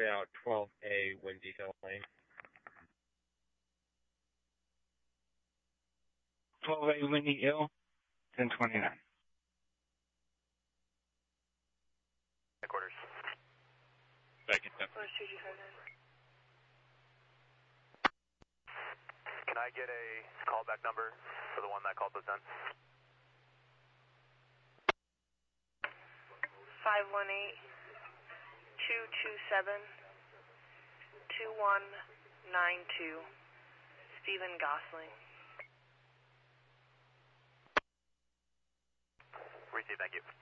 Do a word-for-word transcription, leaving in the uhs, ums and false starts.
Charlie out twelve A, wind detail lane. twelve A, windy ill, ten twenty-nine. Headquarters. Back in ten. Can I get a callback number for the one that called us in? five one eight, two two seven, two one nine two. Stephen Gosling. Receive, thank you.